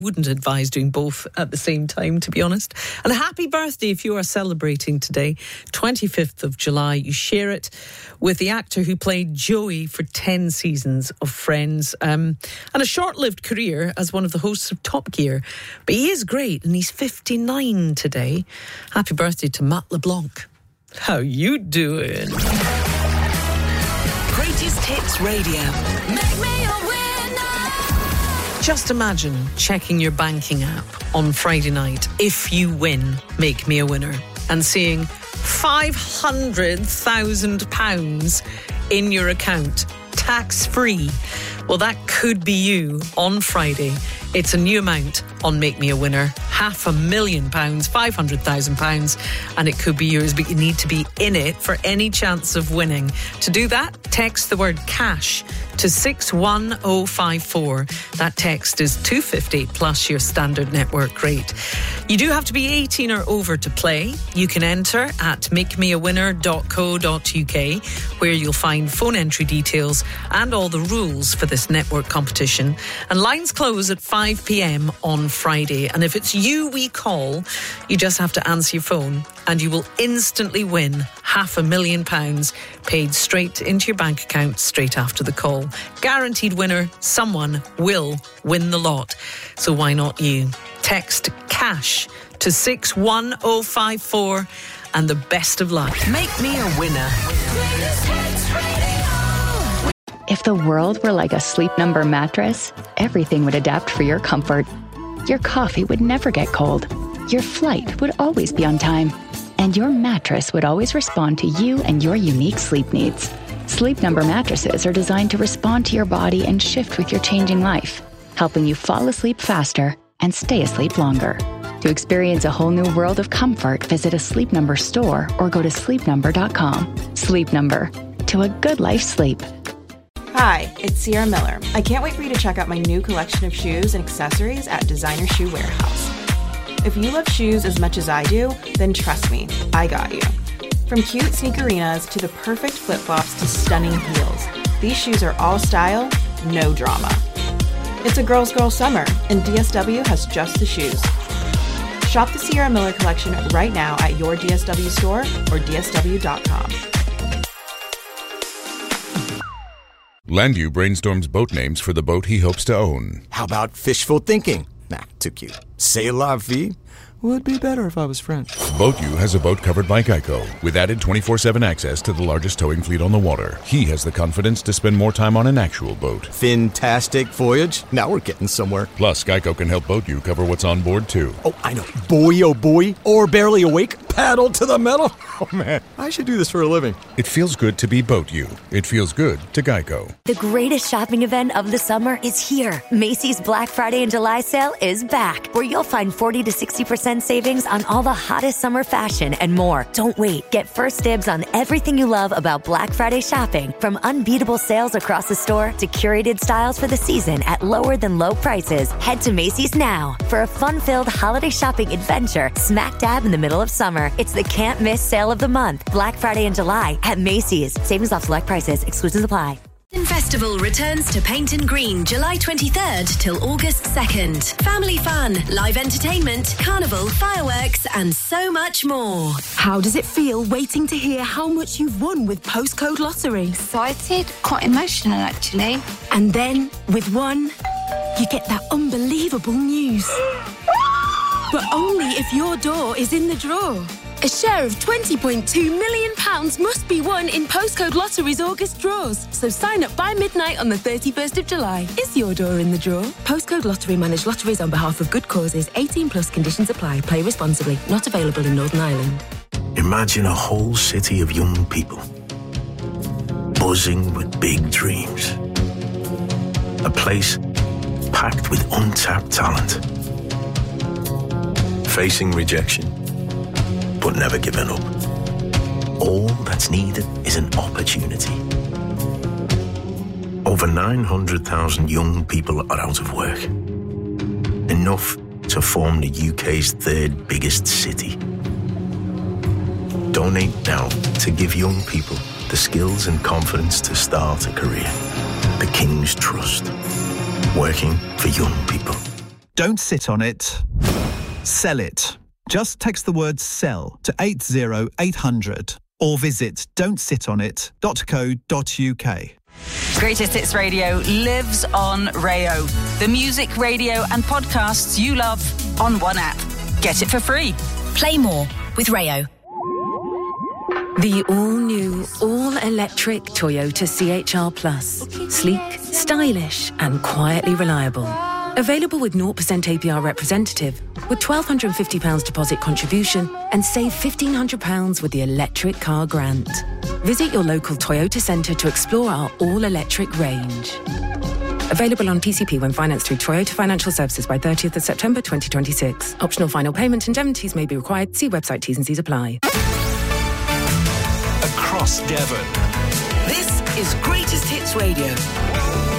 Wouldn't advise doing both at the same time, to be honest. And a happy birthday if you are celebrating today, 25th of July. You share it with the actor who played Joey for 10 seasons of Friends, and a short-lived career as one of the hosts of Top Gear. But he is great, and he's 59 today. Happy birthday to Matt LeBlanc. How you doing? Greatest Hits Radio. Make me a winner. Just imagine checking your banking app on Friday night, if you win, Make Me a Winner, and seeing £500,000 in your account, tax-free. Well, that could be you on Friday. It's a new amount on Make Me a Winner, £500,000, £500,000, and it could be yours, but you need to be in it for any chance of winning. To do that, text the word cash to 61054. That text is $2.50 plus your standard network rate. You do have to be 18 or over to play. You can enter at makemeawinner.co.uk, where you'll find phone entry details and all the rules for this network competition. And lines close at 5 p.m. on Friday. And if it's you we call, you just have to answer your phone and you will instantly win £500,000 paid straight into your bank account straight after the call. Guaranteed winner, someone will win the lot. So why not you? Text cash to 61054 and the best of luck. Make me a winner. If the world were like a Sleep Number mattress, everything would adapt for your comfort. Your coffee would never get cold. Your flight would always be on time. And your mattress would always respond to you and your unique sleep needs. Sleep Number mattresses are designed to respond to your body and shift with your changing life, helping you fall asleep faster and stay asleep longer. To experience a whole new world of comfort, visit a Sleep Number store or go to sleepnumber.com. Sleep Number. To a good life sleep. Hi, it's Sierra Miller. I can't wait for you to check out my new collection of shoes and accessories at Designer Shoe Warehouse. If you love shoes as much as I do, then trust me, I got you. From cute sneakerinas to the perfect flip-flops to stunning heels, these shoes are all style, no drama. It's a girl's girl summer, and DSW has just the shoes. Shop the Sierra Miller collection right now at your DSW store or dsw.com. Landu brainstorms boat names for the boat he hopes to own. How about fishful thinking? Nah, too cute. C'est la vie would be better if I was French. BoatU has a boat covered by Geico with added 24/7 access to the largest towing fleet on the water. He has the confidence to spend more time on an actual boat. Fantastic voyage. Now we're getting somewhere. Plus, Geico can help BoatU cover what's on board, too. Oh, I know. Boy, oh boy. Or barely awake. Paddle to the metal. Oh, man. I should do this for a living. It feels good to be BoatU. It feels good to Geico. The greatest shopping event of the summer is here. Macy's Black Friday and July sale is back, where you'll find 40 to 60% savings on all the hottest summer fashion and more. Don't wait. Get first dibs on everything you love about Black Friday shopping, from unbeatable sales across the store to curated styles for the season at lower than low prices. Head to Macy's now for a fun-filled holiday shopping adventure smack dab in the middle of summer. It's the can't miss sale of the month. Black Friday in July at Macy's. Savings off select prices. Exclusions apply. Festival returns to Paynton Green July 23rd till August 2nd. Family fun, live entertainment, carnival, fireworks and so much more. How does it feel waiting to hear how much you've won with Postcode Lottery? Excited, quite emotional actually. And then, with one, you get that unbelievable news. But only if your door is in the draw. A share of £20.2 million must be won in Postcode Lottery's August draws. So sign up by midnight on the 31st of July. Is your door in the draw? Postcode Lottery manage lotteries on behalf of good causes. 18 plus conditions apply. Play responsibly. Not available in Northern Ireland. Imagine a whole city of young people buzzing with big dreams. A place packed with untapped talent. Facing rejection, but never giving up. All that's needed is an opportunity. Over 900,000 young people are out of work. Enough to form the UK's third biggest city. Donate now to give young people the skills and confidence to start a career. The King's Trust. Working for young people. Don't sit on it. Sell it. Just text the word SELL to 80800 or visit don'tsitonit.co.uk. Greatest Hits Radio lives on Rayo. The music, radio and podcasts you love on one app. Get it for free. Play more with Rayo. The all-new, all-electric Toyota CHR Plus. Sleek, stylish and quietly reliable. Available with 0% APR representative, with £1,250 deposit contribution and save £1,500 with the electric car grant. Visit your local Toyota centre to explore our all-electric range. Available on PCP when financed through Toyota Financial Services by 30th of September 2026. Optional final payment indemnities may be required. See website T's and C's apply. Across Devon. This is Greatest Hits Radio.